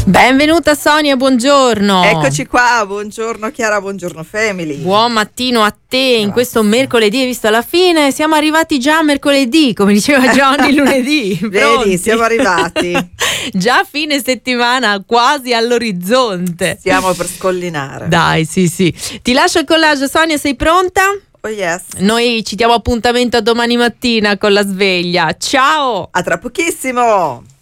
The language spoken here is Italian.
Benvenuta Sonia, buongiorno. Eccoci qua, buongiorno Chiara, buongiorno Family. Buon mattino a te. In questo mercoledì, hai visto alla fine, siamo arrivati già a mercoledì, come diceva Johnny lunedì. Vedi, siamo arrivati. Già fine settimana, quasi all'orizzonte. Stiamo per scollinare. Dai, sì. Ti lascio il collage, Sonia, sei pronta? Oh yes. Noi ci diamo appuntamento a domani mattina con la sveglia. Ciao! A tra pochissimo!